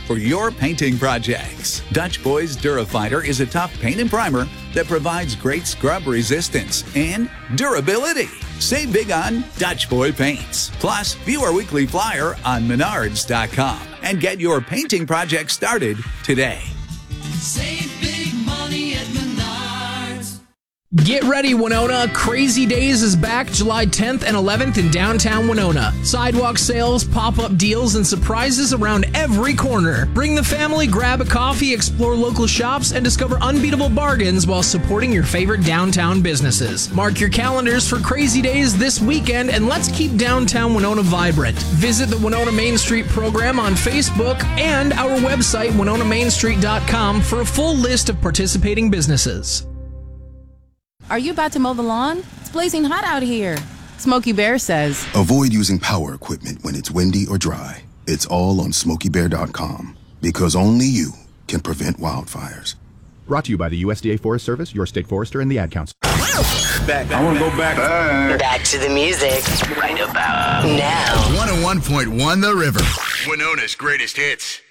for your painting projects. Dutch Boy's Durafighter is a tough paint and primer that provides great scrub resistance and durability. Save big on Dutch Boy paints. Plus, view our weekly flyer on Menards.com and get your painting project started today. Save big money at Menards. Get ready, Winona. Crazy Days is back July 10th and 11th in downtown Winona. Sidewalk sales, pop-up deals, and surprises around every corner. Bring the family, grab a coffee, explore local shops, and discover unbeatable bargains while supporting your favorite downtown businesses. Mark your calendars for Crazy Days this weekend, and let's keep downtown Winona vibrant. Visit the Winona Main Street program on Facebook and our website, WinonaMainStreet.com, for a full list of participating businesses. Are you about to mow the lawn? It's blazing hot out here. Smokey Bear says, avoid using power equipment when it's windy or dry. It's all on SmokeyBear.com, because only you can prevent wildfires. Brought to you by the USDA Forest Service, your state forester, and the Ad Council. I want to go back. Back to the music. Right about now. 101.1 The River. Winona's greatest hits.